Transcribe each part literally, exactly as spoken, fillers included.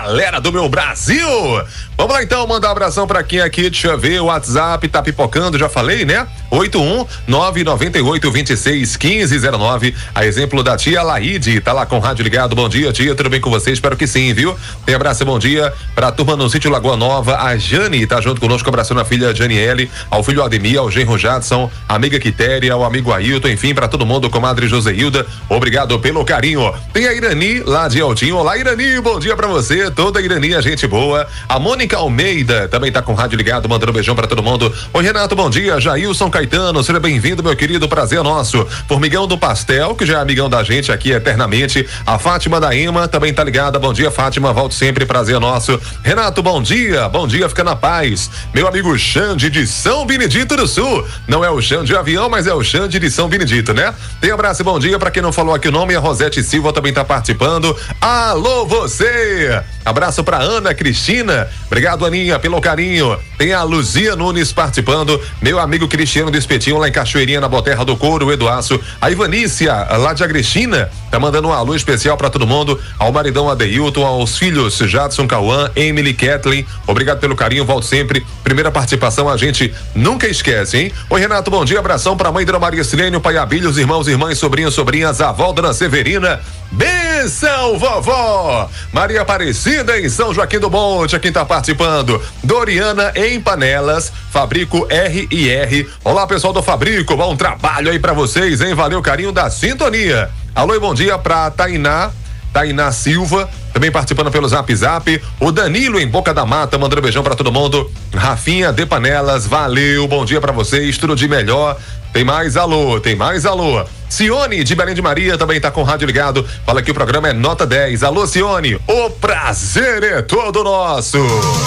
galera do meu Brasil. Vamos lá então, mandar um abração pra quem aqui, deixa eu ver, o WhatsApp tá pipocando, já falei, né? oito um nove nove oito dois seis um cinco zero nove, a exemplo da tia Laide, tá lá com o rádio ligado. Bom dia, tia, tudo bem com você? Espero que sim, viu? Tem abraço e bom dia pra turma no sítio Lagoa Nova, a Jane tá junto conosco, abraçando a filha Janiele, ao filho Ademir, ao genro Jadson, a amiga Quitéria, ao amigo Ailton, enfim, pra todo mundo, comadre Joseilda, obrigado pelo carinho. Tem a Irani, lá de Altinho. Olá, Irani, bom dia pra você, toda Irani, a gente boa. A Mônica Almeida também tá com o rádio ligado, mandando um beijão pra todo mundo. Oi, Renato, bom dia. Jailson Caetano, seja bem-vindo, meu querido, prazer nosso. Formigão do Pastel, que já é amigão da gente aqui eternamente. A Fátima da Ema também tá ligada, bom dia, Fátima, volto sempre, prazer nosso. Renato, bom dia, bom dia, fica na paz. Meu amigo Xande de São Benedito do Sul, não é o Xande de avião, mas é o Xande de São Benedito, né? Tem abraço e bom dia pra quem não falou aqui o nome, a Rosete Silva também tá participando. Alô, você! Abraço pra Ana Cristina, obrigado, Aninha, pelo carinho. Tem a Luzia Nunes participando, meu amigo Cristiano do Espetinho lá em Cachoeirinha, na Boterra do Couro, o Eduardo. A Ivanícia, lá de Agrestina, tá mandando um alô especial pra todo mundo, ao maridão Adeilton, aos filhos Jadson, Cauã, Emily, Kathleen, obrigado pelo carinho, volto sempre. Primeira participação, a gente nunca esquece, hein? Oi, Renato, bom dia, abração pra mãe Dona Maria Silene, o pai Abílio, os irmãos, irmãs, sobrinhos, sobrinhas, a avó Dona Severina. Benção, vovó! Maria Aparecida em São Joaquim do Monte, quem tá participando. Doriana em Panelas, Fabrico R e R. Olá, pessoal do Fabrico, bom trabalho aí pra vocês, hein? Valeu, carinho da sintonia. Alô e bom dia pra Tainá, Tainá Silva, também participando pelo Zap Zap. O Danilo em Boca da Mata, mandando um beijão pra todo mundo. Rafinha de Panelas, valeu, bom dia pra vocês, tudo de melhor. Tem mais alô, tem mais alô. Cione de Belém de Maria também tá com o rádio ligado. Fala que o programa é nota dez. Alô, Cione, o prazer é todo nosso.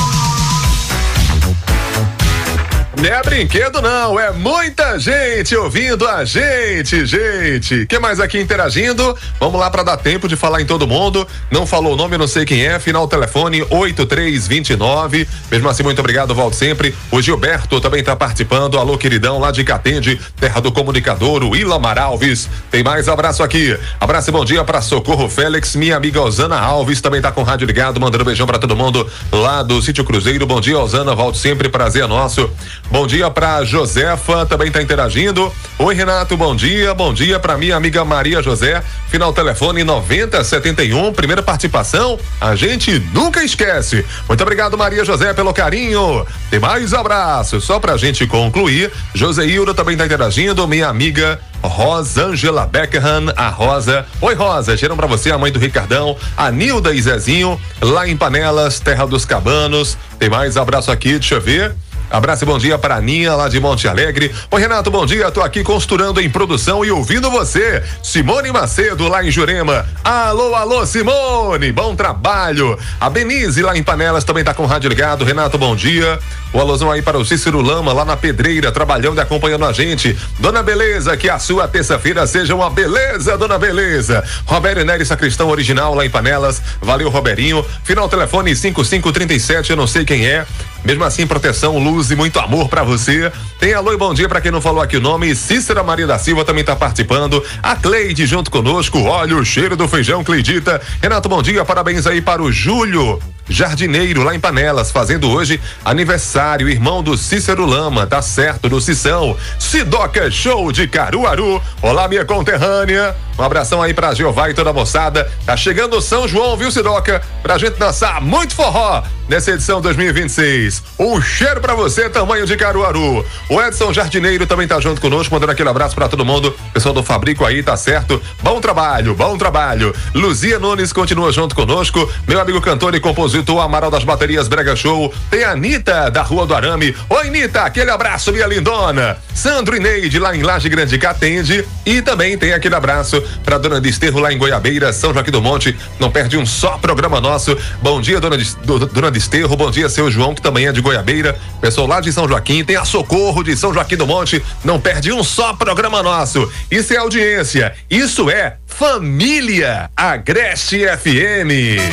Não é brinquedo não, é muita gente ouvindo a gente, gente. Quem mais aqui interagindo? Vamos lá para dar tempo de falar em todo mundo. Não falou o nome, não sei quem é. Final telefone oito três dois nove. Mesmo assim, muito obrigado, volto sempre. O Gilberto também tá participando. Alô, queridão, lá de Catende, terra do comunicador, o Ilamar Alves. Tem mais abraço aqui. Abraço e bom dia para Socorro Félix, minha amiga Osana Alves também tá com o rádio ligado, mandando um beijão para todo mundo lá do Sítio Cruzeiro. Bom dia, Osana, volto sempre, prazer é nosso. Bom dia pra Josefa, também tá interagindo. Oi, Renato, bom dia. Bom dia pra minha amiga Maria José. Final telefone noventa setenta e um. Primeira participação, a gente nunca esquece. Muito obrigado, Maria José, pelo carinho. Tem mais abraços. Só pra gente concluir, Joseilda também tá interagindo. Minha amiga Rosângela Beckham, a Rosa. Oi, Rosa, cheiram pra você, a mãe do Ricardão, a Nilda e Zezinho, lá em Panelas, terra dos Cabanos. Tem mais abraço aqui, deixa eu ver. Abraço e bom dia para a Aninha, lá de Monte Alegre. Oi, Renato, bom dia, tô aqui costurando em produção e ouvindo você. Simone Macedo, lá em Jurema. Alô, alô, Simone, bom trabalho. A Denise, lá em Panelas, também tá com o rádio ligado. Renato, bom dia. O alôzão aí para o Cícero Lama, lá na Pedreira, trabalhando e acompanhando a gente. Dona Beleza, que a sua terça-feira seja uma beleza, Dona Beleza. Robério Nery Sacristão original, lá em Panelas. Valeu, Roberinho. Final telefone cinco cinco três sete, eu não sei quem é. Mesmo assim, proteção, luz e muito amor pra você. Tem alô e bom dia pra quem não falou aqui o nome. Cícera Maria da Silva também tá participando. A Cleide junto conosco. Olha o cheiro do feijão, Cleidita. Renato, bom dia. Parabéns aí para o Júlio Jardineiro, lá em Panelas, fazendo hoje aniversário, irmão do Cícero Lama, tá certo, do Cissão. Sidoca Show de Caruaru. Olá, minha conterrânea. Um abração aí pra Jeová e toda a moçada. Tá chegando o São João, viu, Sidoca? Pra gente dançar muito forró nessa edição dois mil e vinte e seis. Um cheiro pra você, tamanho de Caruaru. O Edson Jardineiro também tá junto conosco, mandando aquele abraço pra todo mundo. Pessoal do Fabrico aí, tá certo? Bom trabalho, bom trabalho. Luzia Nunes continua junto conosco. Meu amigo cantor e compositor Amaral das Baterias Brega Show. Tem a Anitta, da Rua do Arame. Oi, Anitta, aquele abraço, minha lindona. Sandro e Neide, lá em Laje Grande, que atende. E também tem aquele abraço pra Dona Desterro, lá em Goiabeira, São Joaquim do Monte. Não perde um só programa nosso. Bom dia, Dona, de, do, Dona Desterro. Bom dia, seu João, que também é de Goiabeira. Pessoal lá de São Joaquim. Tem a Socorro de São Joaquim do Monte. Não perde um só programa nosso. Isso é audiência. Isso é família. Agreste F M.